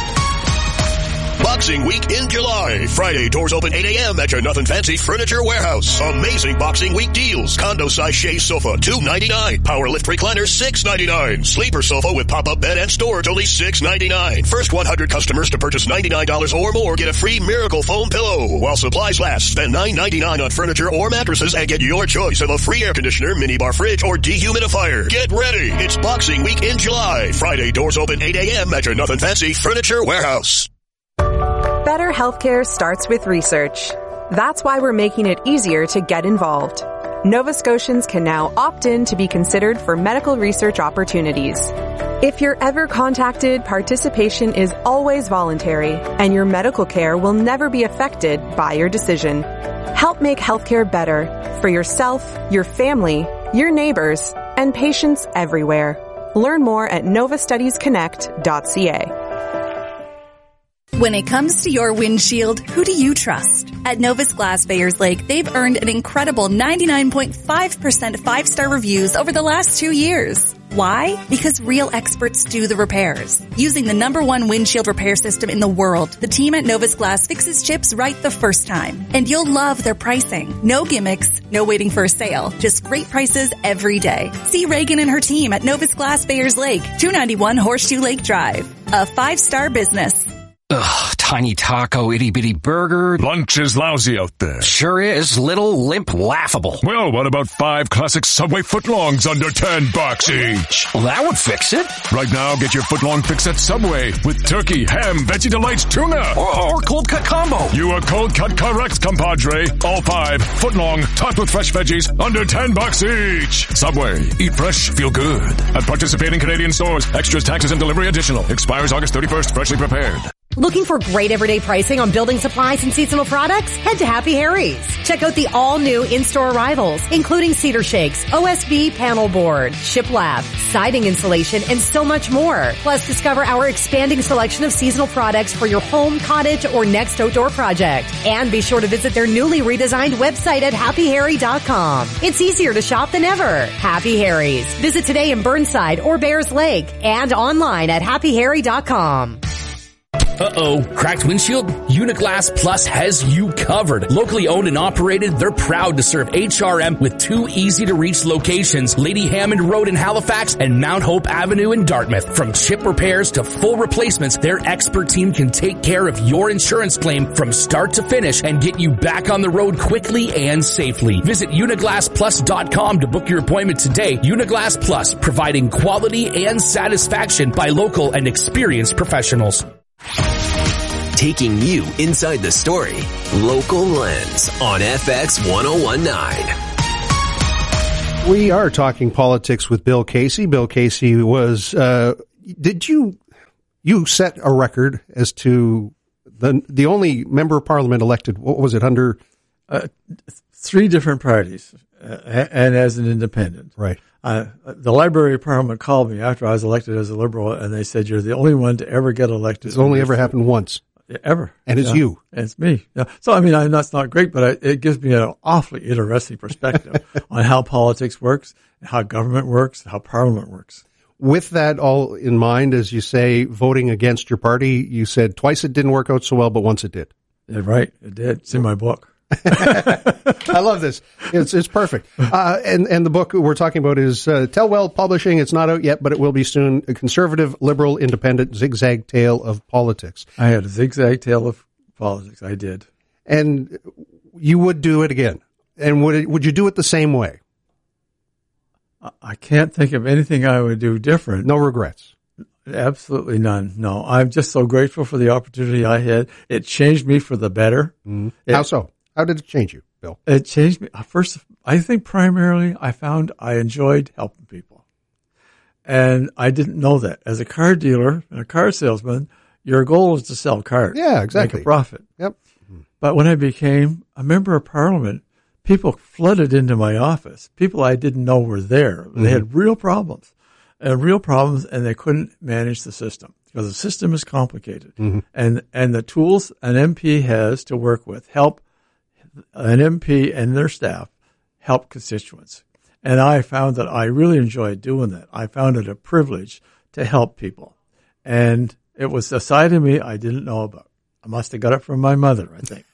Boxing Week in July. Friday, doors open eight a.m. at your Nothing Fancy Furniture Warehouse. Amazing Boxing Week deals. Condo size chaise sofa, two ninety-nine. Power lift recliner, six ninety-nine. Sleeper sofa with pop-up bed and storage, only six ninety-nine. First one hundred customers to purchase ninety-nine dollars or more get a free Miracle Foam pillow. While supplies last, spend nine ninety-nine on furniture or mattresses and get your choice of a free air conditioner, minibar fridge, or dehumidifier. Get ready. It's Boxing Week in July. Friday, doors open eight a.m. at your Nothing Fancy Furniture Warehouse. Better healthcare starts with research. That's why we're making it easier to get involved. Nova Scotians can now opt in to be considered for medical research opportunities. If you're ever contacted, participation is always voluntary, and your medical care will never be affected by your decision. Help make healthcare better for yourself, your family, your neighbors, and patients everywhere. Learn more at nova studies connect dot c a. When it comes to your windshield, who do you trust? At Novus Glass Bayers Lake, they've earned an incredible ninety-nine point five percent five-star reviews over the last two years. Why? Because real experts do the repairs. Using the number one windshield repair system in the world, the team at Novus Glass fixes chips right the first time. And you'll love their pricing. No gimmicks, no waiting for a sale, just great prices every day. See Reagan and her team at Novus Glass Bayers Lake, two ninety-one Horseshoe Lake Drive. A five-star business. Ugh, tiny taco, itty-bitty burger. Lunch is lousy out there. Sure is. Little, limp, laughable. Well, what about five classic Subway footlongs under ten bucks each? Well, that would fix it. Right now, get your footlong fix at Subway with turkey, ham, Veggie Delights, tuna. Or, or cold cut combo. You are cold cut correct, compadre. All five, footlong, topped with fresh veggies, under ten bucks each. Subway. Eat fresh, feel good. At participating Canadian stores. Extras, taxes, and delivery additional. Expires August thirty-first. Freshly prepared. Looking for great everyday pricing on building supplies and seasonal products? Head to Happy Harry's. Check out the all-new in-store arrivals, including cedar shakes, O S B panel board, shiplap, siding insulation, and so much more. Plus, discover our expanding selection of seasonal products for your home, cottage, or next outdoor project. And be sure to visit their newly redesigned website at happy harry dot com. It's easier to shop than ever. Happy Harry's. Visit today in Burnside or Bears Lake and online at happy harry dot com. Uh-oh, cracked windshield? Uniglass Plus has you covered. Locally owned and operated, they're proud to serve H R M with two easy-to-reach locations, Lady Hammond Road in Halifax and Mount Hope Avenue in Dartmouth. From chip repairs to full replacements, their expert team can take care of your insurance claim from start to finish and get you back on the road quickly and safely. Visit uniglass plus dot com to book your appointment today. Uniglass Plus, providing quality and satisfaction by local and experienced professionals. Taking you inside the story. Local Lens on F X ten nineteen. We are talking politics with Bill Casey. Bill Casey was, uh, did you, you set a record as to the, the only member of parliament elected, what was it, under? Uh, three different parties, uh, and as an independent. Right. Uh, the Library of Parliament called me after I was elected as a Liberal, and they said, you're the only one to ever get elected. It's only ever happened once. Ever. And it's yeah. you. And it's me. Yeah. So, I mean, I, that's not great, but I, it gives me an awfully interesting perspective on how politics works, how government works, how Parliament works. With that all in mind, as you say, voting against your party, you said twice it didn't work out so well, but once it did. Yeah, right. It did. It's in my book. I love this. It's it's perfect. Uh, and and the book we're talking about is uh, Tellwell Publishing. It's not out yet, but it will be soon. A conservative, liberal, independent, zigzag tale of politics. I had a zigzag tale of politics. I did. And you would do it again. And would it, would you do it the same way? I can't think of anything I would do different. No regrets. Absolutely none. No, I'm just so grateful for the opportunity I had. It changed me for the better. Mm-hmm. It, How so? How did it change you, Bill? It changed me. First, I think primarily I found I enjoyed helping people. And I didn't know that. As a car dealer and a car salesman, your goal is to sell cars. Yeah, exactly. Make a profit. Yep. But when I became a member of Parliament, people flooded into my office. People I didn't know were there. They mm-hmm. had real problems. And real problems, and they couldn't manage the system because the system is complicated. Mm-hmm. And and the tools an M P has to work with help an M P and their staff help constituents. And I found that I really enjoyed doing that. I found it a privilege to help people. And it was a side of me I didn't know about. I must have got it from my mother, I think.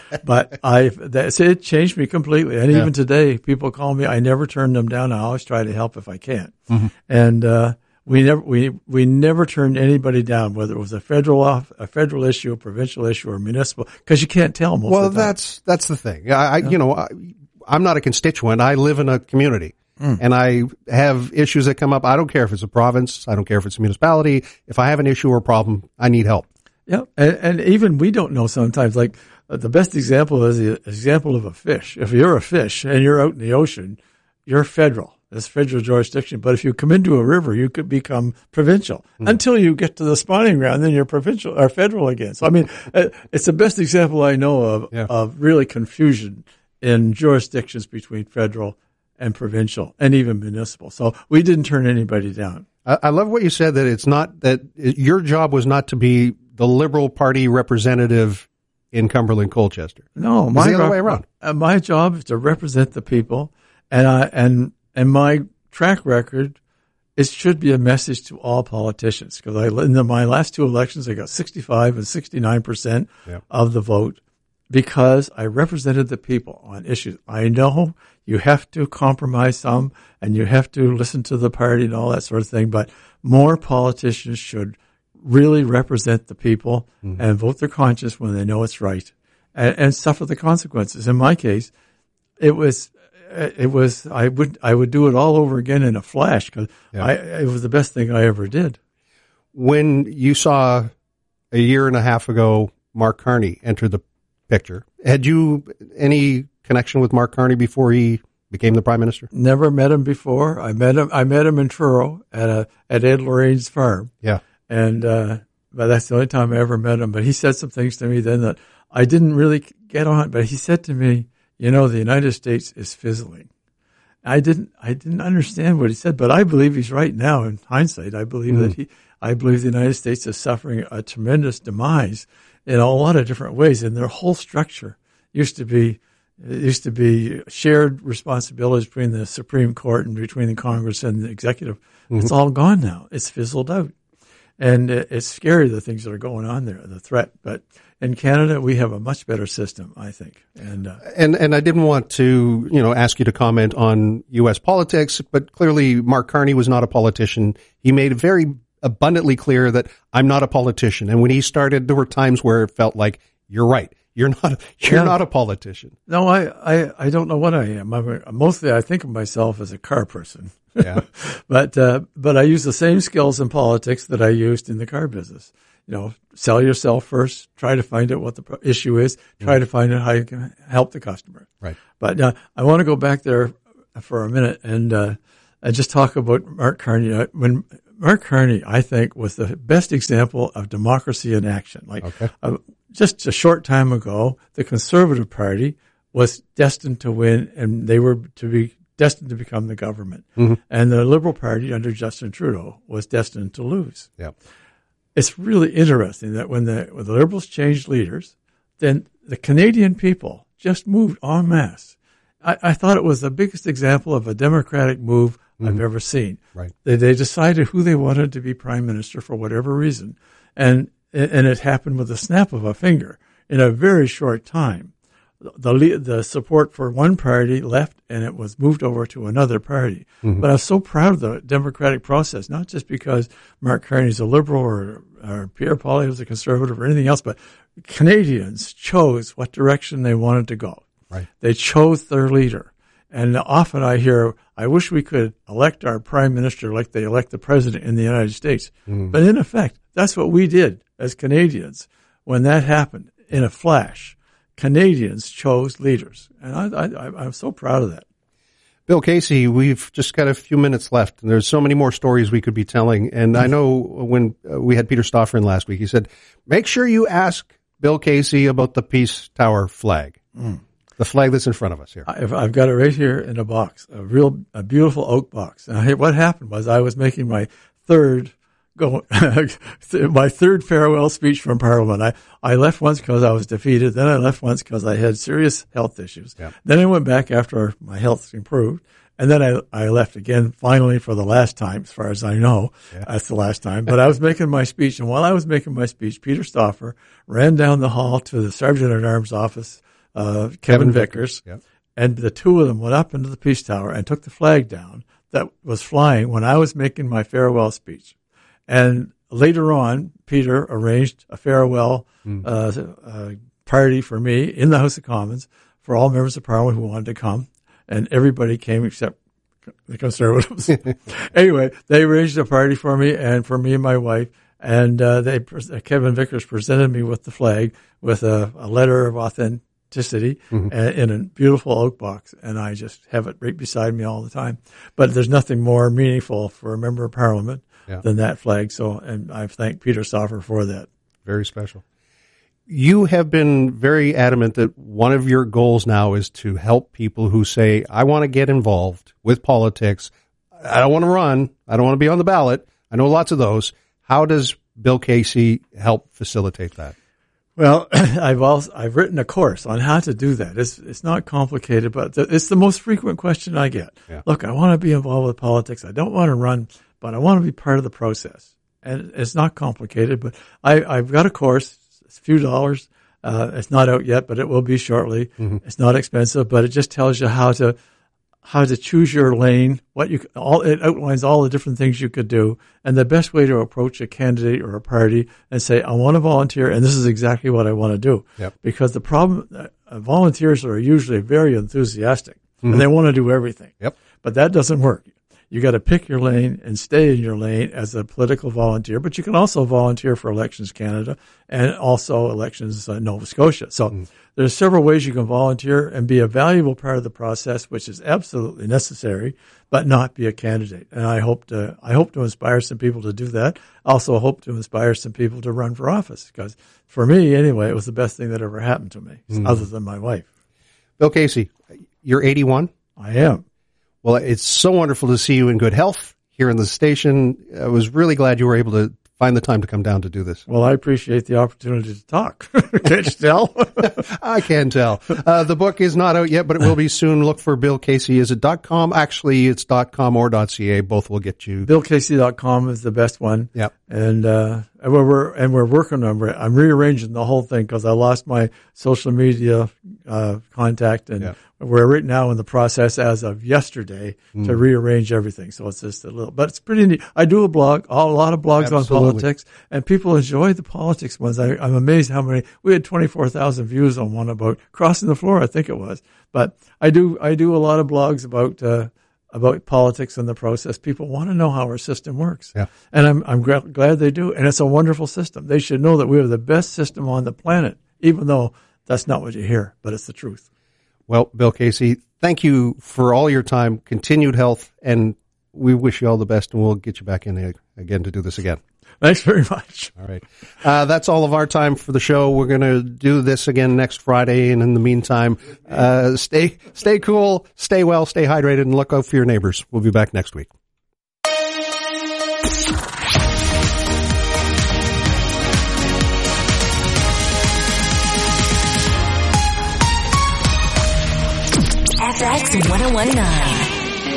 But I, that's, it changed me completely. And yeah. even today, people call me. I never turn them down. I always try to help if I can. Mm-hmm. And uh, we never we we never turned anybody down, whether it was a federal off, a federal issue, a provincial issue, or municipal, because you can't tell most well, of the time. that's that's the thing. I, I you know, I, I'm not a constituent. I live in a community. Mm. And I have issues that come up. I don't care if it's a province. I don't care if it's a municipality. If I have an issue or a problem, I need help. Yeah, and, and even we don't know sometimes. Like uh, the best example is the example of a fish. If you're a fish and you're out in the ocean, you're federal. It's federal jurisdiction. But if you come into a river, you could become provincial mm. until you get to the spawning ground. Then you're provincial or federal again. So I mean, it's the best example I know of yeah. of really confusion in jurisdictions between federal and provincial and even municipal. So we didn't turn anybody down. I, I love what you said, that it's not that your job was not to be the Liberal Party representative in Cumberland, Colchester. No, my it's the other job, way around. Uh, my job is to represent the people, and I and and my track record, it should be a message to all politicians. Because I in the, my last two elections, I got sixty-five and sixty-nine percent yeah. of the vote, because I represented the people on issues. I know you have to compromise some, and you have to listen to the party and all that sort of thing. But more politicians should really represent the people mm-hmm. and vote their conscience when they know it's right, and, and suffer the consequences. In my case, it was, it was, I would, I would do it all over again in a flash, because yeah. I, it was the best thing I ever did. When you saw a year and a half ago, Mark Carney enter the picture, had you any connection with Mark Carney before he became the Prime Minister? Never met him before. I met him, I met him in Truro at a, at Ed Lorraine's farm. Yeah. And uh, but that's the only time I ever met him. But he said some things to me then that I didn't really get on. But he said to me, you know, the United States is fizzling. I didn't, I didn't understand what he said, but I believe he's right now. In hindsight, I believe mm. that he, I believe the United States is suffering a tremendous demise in a lot of different ways. And their whole structure used to be, it used to be shared responsibilities between the Supreme Court and between the Congress and the executive. Mm-hmm. It's all gone now. It's fizzled out. And it's scary, the things that are going on there, the threat. But in Canada, we have a much better system, I think. And, uh, and, and I didn't want to, you know, ask you to comment on U S politics, but clearly Mark Carney was not a politician. He made it very abundantly clear that I'm not a politician. And when he started, there were times where it felt like, you're right. You're not, you're yeah. not a politician. No, I, I, I don't know what I am. I'm, mostly I think of myself as a car person. Yeah. but, uh, but I use the same skills in politics that I used in the car business. You know, sell yourself first, try to find out what the issue is, try mm. to find out how you can help the customer. Right. But, uh, I want to go back there for a minute and, uh, and just talk about Mark Carney. Uh, when Mark Carney, I think, was the best example of democracy in action. Like, okay. uh, just a short time ago, the Conservative Party was destined to win and they were to be destined to become the government. Mm-hmm. And the Liberal Party under Justin Trudeau was destined to lose. Yeah. It's really interesting that when the, when the Liberals changed leaders, then the Canadian people just moved en masse. I, I thought it was the biggest example of a democratic move mm-hmm. I've ever seen. Right. They, they decided who they wanted to be prime minister for whatever reason. And, and it happened with a snap of a finger in a very short time. The the support for one party left and it was moved over to another party. Mm-hmm. But I was so proud of the democratic process, not just because Mark Carney's a Liberal or, or Pierre Poilievre was a Conservative or anything else, but Canadians chose what direction they wanted to go. Right. They chose their leader. And often I hear, I wish we could elect our prime minister like they elect the president in the United States. Mm-hmm. But in effect, that's what we did as Canadians when that happened in a flash. Canadians chose leaders, and I, I, I'm so proud of that. Bill Casey, we've just got a few minutes left, and there's so many more stories we could be telling. And I know when uh, we had Peter Stauffer in last week, he said, make sure you ask Bill Casey about the Peace Tower flag, mm. the flag that's in front of us here. I've, I've got it right here in a box, a real, a beautiful oak box. And what happened was I was making my third Go, my third farewell speech from Parliament. I, I left once because I was defeated. Then I left once because I had serious health issues. Yeah. Then I went back after my health improved. And then I, I left again finally for the last time, as far as I know. Yeah. That's the last time. But I was making my speech. And while I was making my speech, Peter Stauffer ran down the hall to the Sergeant at Arms office, uh, Kevin, Kevin Vickers. Yep. And the two of them went up into the Peace Tower and took the flag down that was flying when I was making my farewell speech. And later on, Peter arranged a farewell mm. uh, uh, party for me in the House of Commons for all members of Parliament who wanted to come. And everybody came except the Conservatives. Anyway, they arranged a party for me and for me and my wife. And uh, they Kevin Vickers presented me with the flag with a, a letter of authenticity mm-hmm. in a beautiful oak box. And I just have it right beside me all the time. But there's nothing more meaningful for a member of Parliament Yeah. than that flag. So, and I thank Peter Stauffer for that. Very special. You have been very adamant that one of your goals now is to help people who say, I want to get involved with politics. I don't want to run. I don't want to be on the ballot. I know lots of those. How does Bill Casey help facilitate that? Well, I've also, I've written a course on how to do that. It's, it's not complicated, but it's the most frequent question I get. Yeah. Look, I want to be involved with politics. I don't want to run, but I want to be part of the process. And it's not complicated, but I, I've got a course. It's a few dollars. Uh, it's not out yet, but it will be shortly. Mm-hmm. It's not expensive, but it just tells you how to, how to choose your lane, what you, all, it outlines all the different things you could do and the best way to approach a candidate or a party and say, I want to volunteer and this is exactly what I want to do. Yep. Because the problem, uh, volunteers are usually very enthusiastic mm-hmm. and they want to do everything. Yep. But that doesn't work. You got to pick your lane and stay in your lane as a political volunteer, but you can also volunteer for Elections Canada and also Elections uh, Nova Scotia. So mm. there's several ways you can volunteer and be a valuable part of the process, which is absolutely necessary, but not be a candidate. And I hope to, I hope to inspire some people to do that. I also hope to inspire some people to run for office, because for me, anyway, it was the best thing that ever happened to me, mm. other than my wife. Bill Casey, you're eighty-one? I am. Well, it's so wonderful to see you in good health here in the station. I was really glad you were able to find the time to come down to do this. Well, I appreciate the opportunity to talk. Can't you tell? I can tell. Uh, the book is not out yet, but it will be soon. Look for Bill Casey. Is it .com? Actually, it's .com or .ca. Both will get you. Bill Casey dot com is the best one. Yep. And, uh, and we're, we're, and we're working on, I'm rearranging the whole thing because I lost my social media, uh, contact, and yep. we're right now in the process as of yesterday mm. to rearrange everything. So it's just a little, but it's pretty neat. I do a blog, a lot of blogs Absolutely. on politics, and people enjoy the politics ones. I, I'm amazed how many, we had twenty-four thousand views on one about crossing the floor, I think it was. But I do, I do a lot of blogs about, uh, about politics and the process. People want to know how our system works. Yeah. And I'm, I'm gra- glad they do. And it's a wonderful system. They should know that we have the best system on the planet, even though that's not what you hear, but it's the truth. Well, Bill Casey, thank you for all your time, continued health, and we wish you all the best, and we'll get you back in again to do this again. Thanks very much. All right. Uh, that's all of our time for the show. We're going to do this again next Friday, and in the meantime, uh, stay, stay cool, stay well, stay hydrated, and look out for your neighbors. We'll be back next week. F X one oh one nine.